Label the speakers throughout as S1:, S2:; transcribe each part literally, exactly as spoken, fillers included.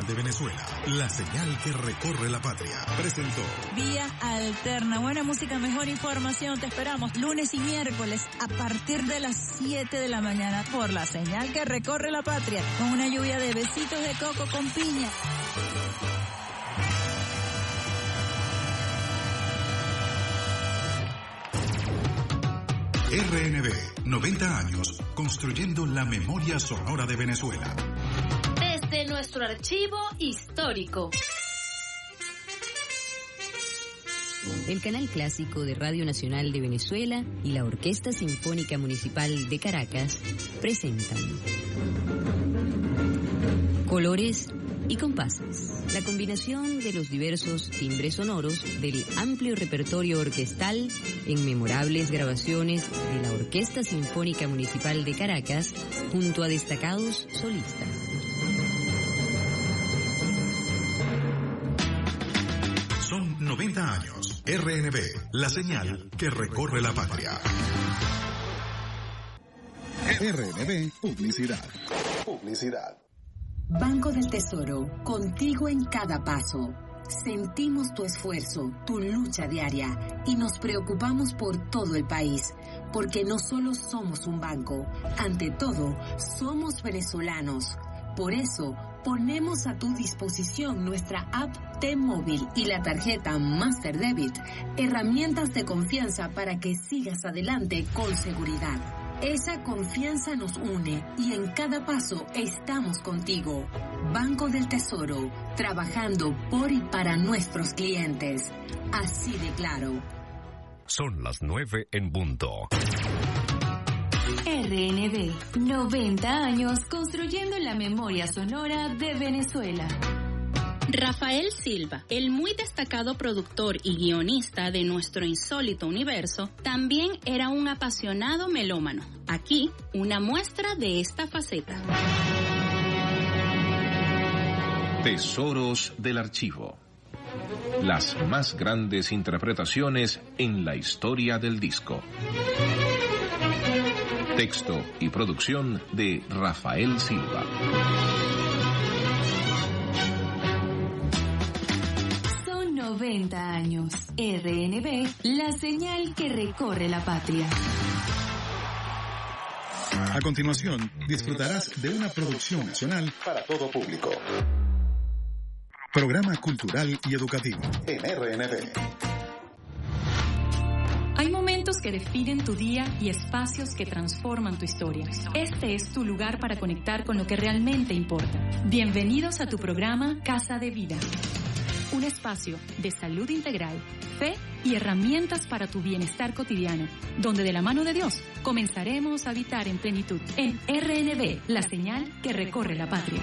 S1: de Venezuela, la señal que recorre la patria. Presentó
S2: Vía Alterna. Buena música, mejor información. Te esperamos lunes y miércoles a partir de las siete de la mañana por la señal que recorre la patria, con una lluvia de besitos de coco con piña.
S1: R N B, noventa años, construyendo la memoria sonora de Venezuela.
S3: Desde nuestro archivo histórico.
S4: El canal clásico de Radio Nacional de Venezuela y la Orquesta Sinfónica Municipal de Caracas presentan Colores y Compases, la combinación de los diversos timbres sonoros del amplio repertorio orquestal en memorables grabaciones de la Orquesta Sinfónica Municipal de Caracas junto a destacados solistas.
S1: Son noventa años. R N B, la señal que recorre la patria. R N B, publicidad. Publicidad.
S5: Banco del Tesoro, contigo en cada paso. Sentimos tu esfuerzo, tu lucha diaria y nos preocupamos por todo el país, porque no solo somos un banco, ante todo, somos venezolanos. Por eso, ponemos a tu disposición nuestra app T-Móvil y la tarjeta Master Debit, herramientas de confianza para que sigas adelante con seguridad. Esa confianza nos une y en cada paso estamos contigo. Banco del Tesoro, trabajando por y para nuestros clientes. Así de claro.
S6: Son las nueve en punto.
S3: R N B, noventa años construyendo la memoria sonora de Venezuela. Rafael Silva, el muy destacado productor y guionista de nuestro insólito universo, también era un apasionado melómano. Aquí, una muestra de esta faceta.
S7: Tesoros del archivo. Las más grandes interpretaciones en la historia del disco. Texto y producción de Rafael Silva.
S3: noventa años. R N B, la señal que recorre la patria.
S1: A continuación, disfrutarás de una producción nacional para todo público. Programa cultural y educativo en R N B.
S8: Hay momentos que definen tu día y espacios que transforman tu historia. Este es tu lugar para conectar con lo que realmente importa. Bienvenidos a tu programa Casa de Vida. Un espacio de salud integral, fe y herramientas para tu bienestar cotidiano, donde de la mano de Dios comenzaremos a habitar en plenitud. En R N B, la señal que recorre la patria.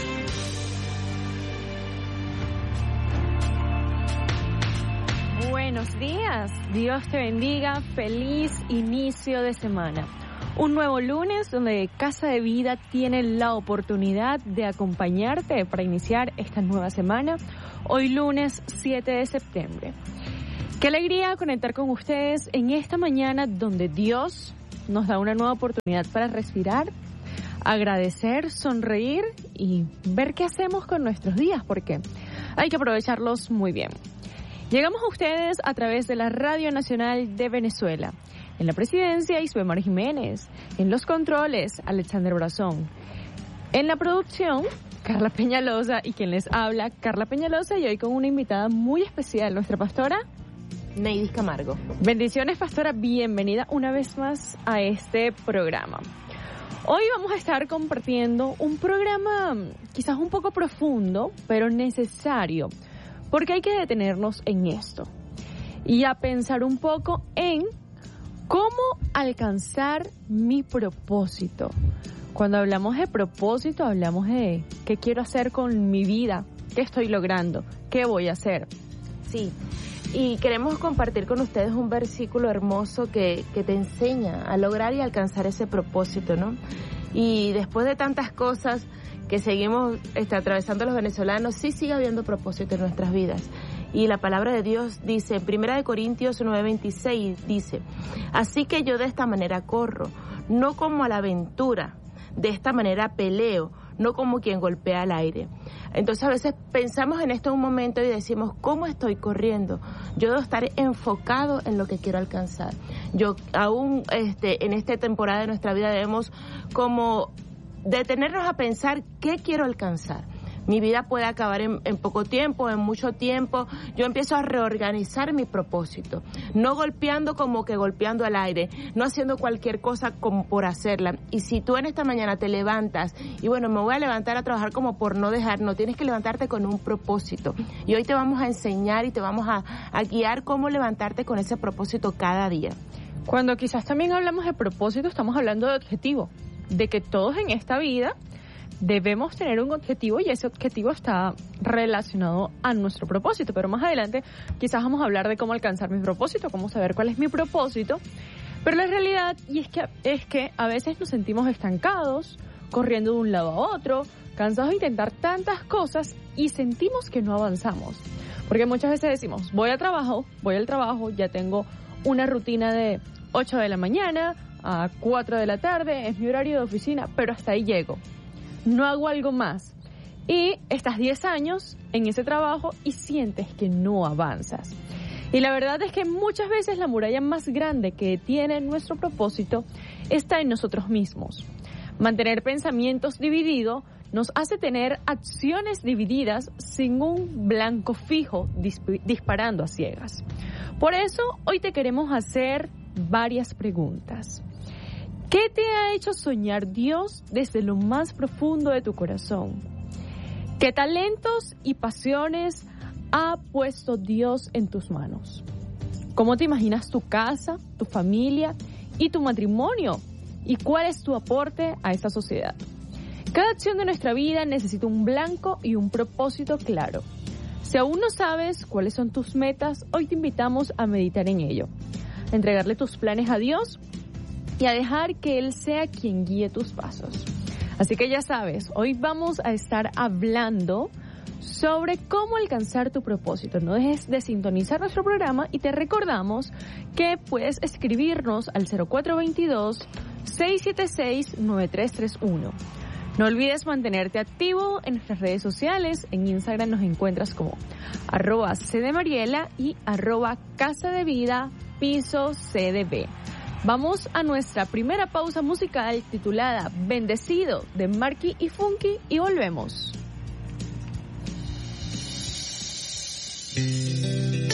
S9: Buenos días, Dios te bendiga, feliz inicio de semana. Un nuevo lunes donde Casa de Vida tiene la oportunidad de acompañarte para iniciar esta nueva semana, hoy lunes siete de septiembre. Qué alegría conectar con ustedes en esta mañana donde Dios nos da una nueva oportunidad para respirar, agradecer, sonreír y ver qué hacemos con nuestros días, porque hay que aprovecharlos muy bien. Llegamos a ustedes a través de la Radio Nacional de Venezuela. En la presidencia, Isbemar Jiménez. En los controles, Alexander Brazón. En la producción, Carla Peñalosa. Y quien les habla, Carla Peñalosa. Y hoy con una invitada muy especial, nuestra pastora
S10: Neidis Camargo.
S9: Bendiciones, pastora. Bienvenida una vez más a este programa. Hoy vamos a estar compartiendo un programa quizás un poco profundo, pero necesario. Porque hay que detenernos en esto y a pensar un poco en cómo alcanzar mi propósito. Cuando hablamos de propósito, hablamos de qué quiero hacer con mi vida, qué estoy logrando, qué voy a hacer.
S10: Sí, y queremos compartir con ustedes un versículo hermoso que, que te enseña a lograr y alcanzar ese propósito, ¿no? Y después de tantas cosas que seguimos este, atravesando los venezolanos, sí sigue habiendo propósito en nuestras vidas. Y la palabra de Dios dice, en Primera de Corintios nueve veintiséis, dice, así que yo de esta manera corro, no como a la aventura, de esta manera peleo, no como quien golpea al aire. Entonces a veces pensamos en esto un momento y decimos, ¿cómo estoy corriendo? Yo debo estar enfocado en lo que quiero alcanzar. Yo aún este, en esta temporada de nuestra vida debemos como detenernos a pensar qué quiero alcanzar. Mi vida puede acabar en, en poco tiempo, en mucho tiempo. Yo empiezo a reorganizar mi propósito, no golpeando como que golpeando al aire, no haciendo cualquier cosa como por hacerla. Y si tú en esta mañana te levantas y bueno, me voy a levantar a trabajar como por no dejar, no, tienes que levantarte con un propósito. Y hoy te vamos a enseñar y te vamos a, a guiar cómo levantarte con ese propósito cada día.
S9: Cuando quizás también hablamos de propósito, estamos hablando de objetivo, de que todos en esta vida debemos tener un objetivo y ese objetivo está relacionado a nuestro propósito, pero más adelante quizás vamos a hablar de cómo alcanzar mi propósito, cómo saber cuál es mi propósito, pero la realidad y es que, es que a veces nos sentimos estancados, corriendo de un lado a otro, cansados de intentar tantas cosas y sentimos que no avanzamos, porque muchas veces decimos, voy al trabajo, voy al trabajo, ya tengo una rutina de ocho de la mañana a cuatro de la tarde, es mi horario de oficina, pero hasta ahí llego. No hago algo más. Y estás diez años en ese trabajo y sientes que no avanzas. Y la verdad es que muchas veces la muralla más grande que tiene nuestro propósito está en nosotros mismos. Mantener pensamientos divididos nos hace tener acciones divididas sin un blanco fijo disp- disparando a ciegas. Por eso hoy te queremos hacer varias preguntas. ¿Qué te ha hecho soñar Dios desde lo más profundo de tu corazón? ¿Qué talentos y pasiones ha puesto Dios en tus manos? ¿Cómo te imaginas tu casa, tu familia y tu matrimonio? ¿Y cuál es tu aporte a esta sociedad? Cada acción de nuestra vida necesita un blanco y un propósito claro. Si aún no sabes cuáles son tus metas, hoy te invitamos a meditar en ello, a entregarle tus planes a Dios y a dejar que Él sea quien guíe tus pasos. Así que ya sabes, hoy vamos a estar hablando sobre cómo alcanzar tu propósito. No dejes de sintonizar nuestro programa y te recordamos que puedes escribirnos al cero cuatro dos dos, seis siete seis, nueve tres tres uno. No olvides mantenerte activo en nuestras redes sociales. En Instagram nos encuentras como arroba cdmariela y arroba casa de vida piso cdb. Vamos a nuestra primera pausa musical titulada Bendecido de Marky y Funky y volvemos.